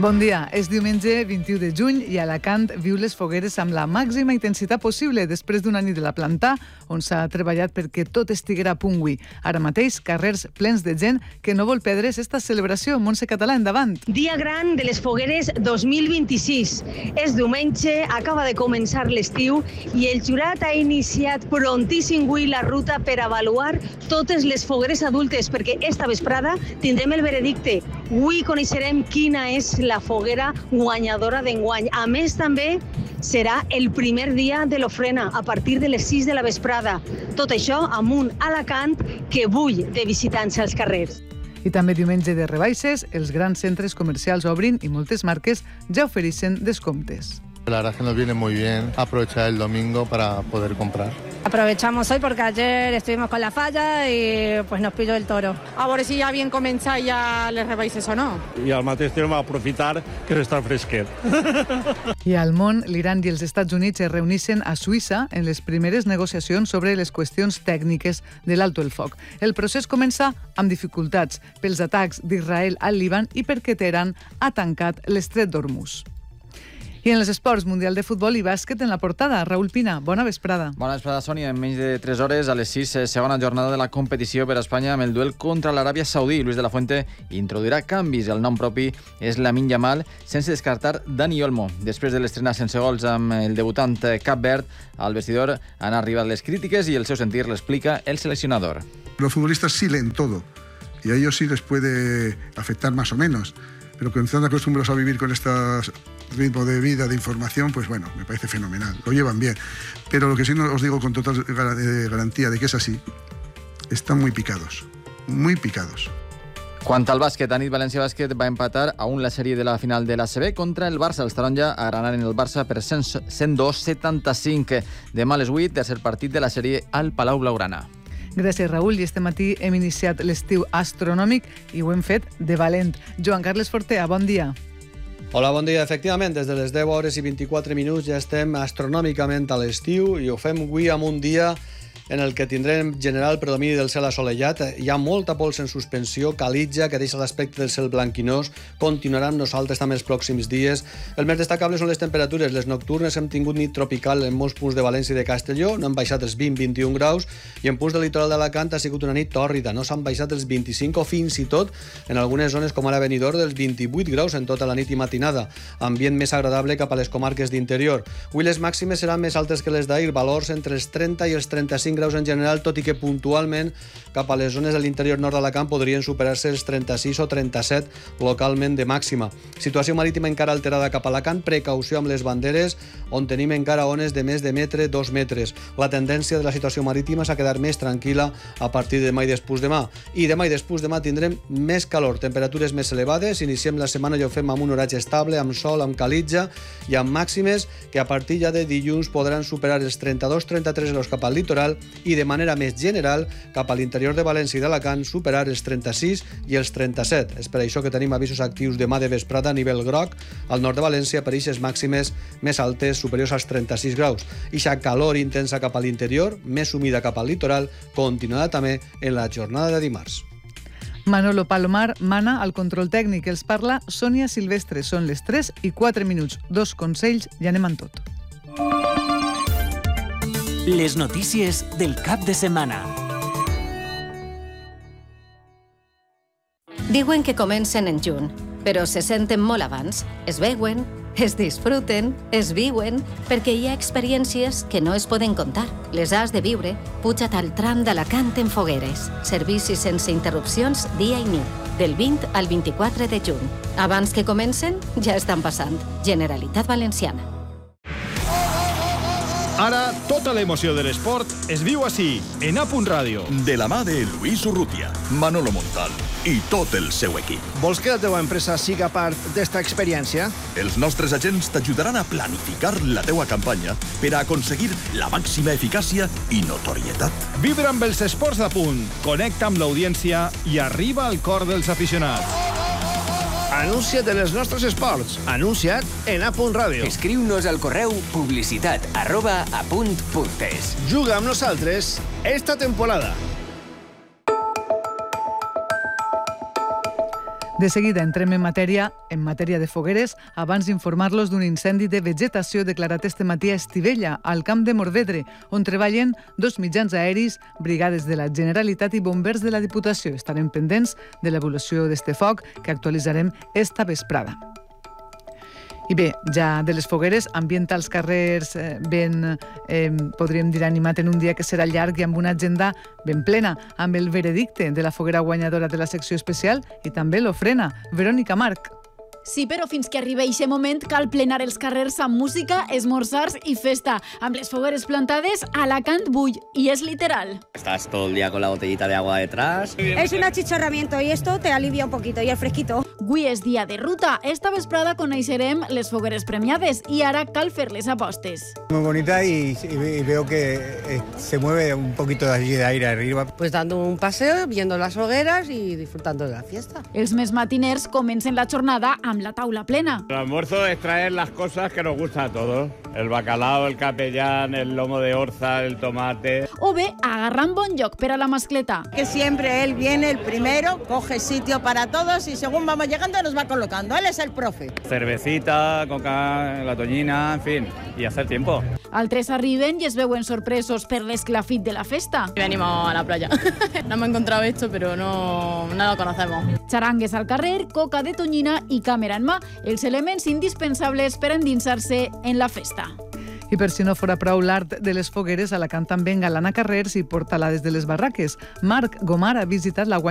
Bon dia, és diumenge 21 de juny i Alacant viu les fogueres amb la màxima intensitat possible després d'una nit de la plantà on s'ha treballat perquè tot estiguera a punt avui. Ara mateix, carrers plens de gent que no vol perdre's esta celebració. Montse Català, endavant. Dia gran de les fogueres 2026. És diumenge, acaba de començar l'estiu i el jurat ha iniciat prontíssim avui la ruta per avaluar totes les fogueres adultes perquè esta vesprada tindrem el veredicte. Avui coneixerem quina és la foguera guanyadora d'enguany. A més, també serà el primer dia de l'ofrena, a partir de les 6 de la vesprada. Tot això amb un Alacant que bull de visitants als carrers. I també diumenge de rebaixes, els grans centres comercials obrin i moltes marques ja ofereixen descomptes. La verdad es que nos viene muy bien aprovechar el domingo para poder comprar. Aprovechamos hoy porque ayer estuvimos con la falla y pues nos pilló el toro. A veure si ja havien començat ja les rebaixes o no. I al mateix temps aprofitar que està fresquet. I al món, l'Iran i els Estats Units es reuneixen a Suïssa en les primeres negociacions sobre les qüestions tècniques de l'alto el foc. El procés comença amb dificultats pels atacs d'Israel al Líban i perquè Teheran ha tancat l'estret d'Hormuz. I en els esports, Mundial de Futbol i Bàsquet en la portada. Raül Pina, bona vesprada. Bona vesprada, Sònia. En menys de 3 hores, a les 6, segona jornada de la competició per a Espanya amb el duel contra l'Aràbia Saudí. Luis de la Fuente introduirà canvis. El nom propi és Lamine Yamal, sense descartar Dani Olmo. Després de l'estrena sense gols amb el debutant Cap Verd, al vestidor han arribat les crítiques y el seu sentir l'explica el seleccionador. Los futbolistas sí leen todo y a ellos sí les puede afectar más o menos. Pero que están acostumbrados a vivir con este ritmo de vida, de información, pues bueno, me parece fenomenal. Lo llevan bien. Pero lo que sí os digo con total garantía de que es así, están muy picados. Muy picados. Quant al bàsquet, Anit València Bàsquet va empatar a la sèrie de la final de l'ACB contra el Barça. Els taronja agranaran el Barça per 102-75. Demà a les 8, tercer partit de la sèrie al Palau Blaugrana. Gràcies, Raül. I este matí hem iniciat l'estiu astronòmic i ho hem fet de valent. Joan Carles Fortea, bon dia. Hola, bon dia. Efectivament, des de les 10 hores i 24 minuts ja estem astronòmicament a l'estiu i ho fem avui amb un dia en el que tindrem general predomini del cel assolellat. Hi ha molta pols en suspensió, calitja, que deixa l'aspecte del cel blanquinós. Continuarà amb nosaltres també els pròxims dies. El més destacable són les temperatures. Les nocturnes hem tingut nit tropical en molts punts de València i de Castelló, no han baixat els 20-21 graus, i en punts del litoral d'Alacant ha sigut una nit tòrrida, no s'han baixat els 25 o fins i tot en algunes zones com ara Benidorm dels 28 graus en tota la nit i matinada. Ambient més agradable cap a les comarques d'interior. Avui les màximes seran més altes que les d'ahir, valors entre els 30 i els 35 graus en general, tot i que puntualment cap a les zones de l'interior nord d'Alacant podrien superar-se els 36 o 37 localment de màxima. Situació marítima encara alterada cap a Alacant, precaució amb les banderes, on tenim encara ones de més de metre, 2 metres. La tendència de la situació marítima és a quedar més tranquil·la a partir de demà i després demà. I demà i després demà tindrem més calor, temperatures més elevades, iniciem la setmana i ho fem amb un horatge estable, amb sol, amb calitja i amb màximes que a partir ja de dilluns podran superar els 32-33 graus cap al litoral i de manera més general cap a l'interior de València i d'Alacant superar els 36 i els 37. És per això que tenim avisos actius demà de vesprada a nivell groc al nord de València per eixes màximes més altes superiors als 36 graus. Ixa calor intensa cap a l'interior, més humida cap al litoral, continuarà també en la jornada de dimarts. Manolo Palomar mana al control tècnic. Els parla Sònia Silvestre. Són les 3 i 4 minuts. 2 consells i anem amb tot. Les notícies del cap de setmana. Diuen que comencen en juny, però se senten molt abans. Es veuen, es disfruten, es viuen, perquè hi ha experiències que no es poden contar. Les has de viure. Puja't al tram d'Alacant en fogueres. Servicis sense interrupcions dia i nit, del 20 al 24 de juny. Abans que comencen, ja estan passant. Generalitat Valenciana. Ara, tota l'emoció de l'esport es viu així, en A. Ràdio. De la mà de Lluís Urrutia, Manolo Montal i tot el seu equip. Vols que la teva empresa siga part d'esta experiència? Els nostres agents t'ajudaran a planificar la teua campanya per a aconseguir la màxima eficàcia i notorietat. Vibra amb els esports d'A. Connecta amb l'audiència i arriba al cor dels aficionats. Anuncia't en els nostres esports. Anuncia't en A. Ràdio. Escriu-nos al correu publicitat@apunt.es. Juga amb nosaltres esta temporada. De seguida entrem en matèria de fogueres, abans d'informar-los d'un incendi de vegetació declarat este matí a Estivella, al Camp de Morvedre, on treballen 2 mitjans aeris, brigades de la Generalitat i bombers de la Diputació. Estarem pendents de l'evolució d'este foc, que actualitzarem esta vesprada. I bé, ja de les fogueres, ambient als carrers ben, podríem dir, animat en un dia que serà llarg i amb una agenda ben plena, amb el veredicte de la foguera guanyadora de la secció especial i també l'ofrena. Verònica Marc. Sí, però fins que arribi aquest moment cal plenar els carrers amb música, esmorzars i festa. Amb les fogueres plantades, Alacant bull, i és literal. Estás todo el día con la botellita de agua detrás. Es un achicharramiento y esto te alivia un poquito y el fresquito. Avui és dia de ruta. Esta vesprada coneixerem les fogueres premiades i ara cal fer les apostes. Muy bonita y veo que se mueve un poquito de aire arriba. Pues dando un paseo, viendo las hogueras y disfrutando de la fiesta. Els més matiners comencen la jornada amb la taula plena. El almuerzo es traer las cosas que nos gusta a todos. El bacalao, el capellán, el lomo de orza, el tomate. O bé, agarran bon lloc per a la mascleta. Que siempre él viene el primero, coge sitio para todos y según vamos llegando nos va colocando. Él es el profe. Cervecita, coca, la toñina, en fin, y hacer tiempo. Altres arriben i es veuen sorpresos per l'esclafit de la festa. Venimos a la playa. No hemos encontrado esto, pero no lo conocemos. Charangues al carrer, coca de tonyina i càmera en mà, els elements indispensables per endinsar-se en la festa. I per si no fora prou l'art de les fogueres, Alacant també engalana carrers i portalades de les barraques. Marc Gomar ha visitat la